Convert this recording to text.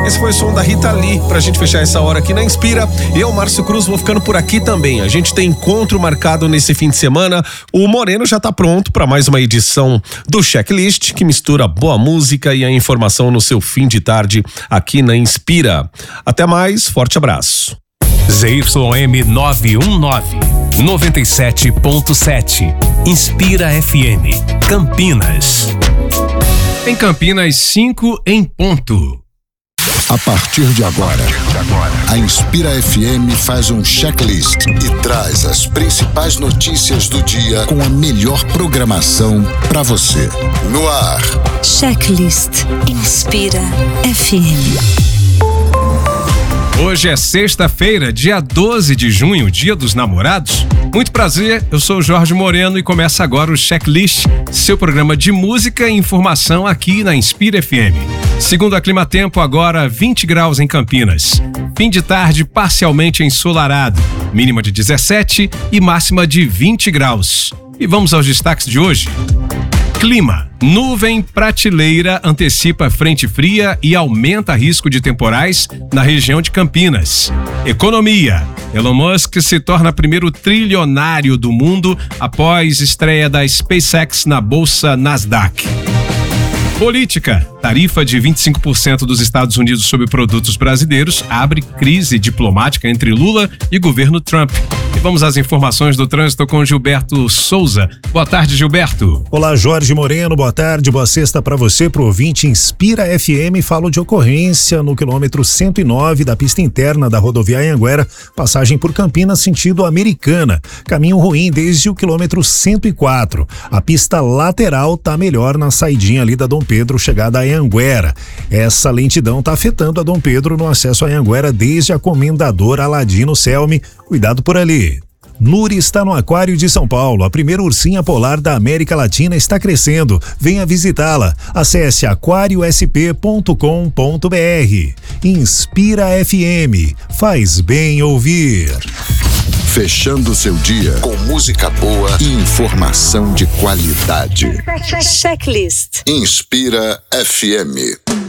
Esse foi o som da Rita Lee pra gente fechar essa hora aqui na Inspira. Eu, Márcio Cruz, vou ficando por aqui também. A gente tem encontro marcado nesse fim de semana. O Moreno já tá pronto para mais uma edição do Checklist, que mistura boa música e a informação no seu fim de tarde aqui na Inspira. Até mais, forte abraço. ZYM 919, 97.7, Inspira FM, Campinas. Em Campinas, 5 em ponto. A partir de agora, a Inspira FM faz um checklist e traz as principais notícias do dia com a melhor programação para você. No ar, Checklist Inspira FM. Hoje é sexta-feira, dia 12 de junho, dia dos namorados. Muito prazer, eu sou o Jorge Moreno e começa agora o Checklist, seu programa de música e informação aqui na Inspira FM. Segundo a Climatempo, agora 20 graus em Campinas. Fim de tarde parcialmente ensolarado, mínima de 17 e máxima de 20 graus. E vamos aos destaques de hoje. Clima. Nuvem prateleira antecipa frente fria e aumenta risco de temporais na região de Campinas. Economia. Elon Musk se torna primeiro trilionário do mundo após estreia da SpaceX na bolsa Nasdaq. Política. Tarifa de 25% dos Estados Unidos sobre produtos brasileiros abre crise diplomática entre Lula e governo Trump. E vamos às informações do trânsito com Gilberto Souza. Boa tarde, Gilberto. Olá, Jorge Moreno. Boa tarde, boa sexta para você, pro ouvinte Inspira FM. Falo de ocorrência no quilômetro 109 da pista interna da rodoviária Anhanguera, passagem por Campinas, sentido Americana. Caminho ruim desde o quilômetro 104. A pista lateral tá melhor na saidinha ali da Dom Pedro, chegada a Anhanguera. Essa lentidão tá afetando a Dom Pedro no acesso a Anhanguera desde a Comendador Aladino Selme. Cuidado por ali. Nuri está no Aquário de São Paulo. A primeira ursinha polar da América Latina está crescendo. Venha visitá-la. Acesse aquariosp.com.br. Inspira FM. Faz bem ouvir. Fechando seu dia com música boa e informação de qualidade. Checklist Inspira FM.